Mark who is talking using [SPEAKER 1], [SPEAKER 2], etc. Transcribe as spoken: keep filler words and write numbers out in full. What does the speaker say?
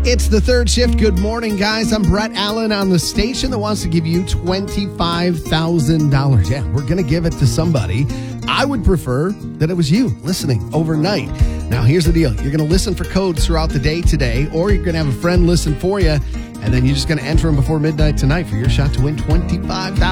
[SPEAKER 1] It's the third shift. Good morning, guys. I'm Brett Allen on the station that wants to give you twenty-five thousand dollars. Yeah, we're going to give it to somebody. I would prefer that it was you listening overnight. Now, here's the deal. You're going to listen for codes throughout the day today, or you're going to have a friend listen for you, and then you're just going to enter them before midnight tonight for your shot to win twenty-five thousand dollars.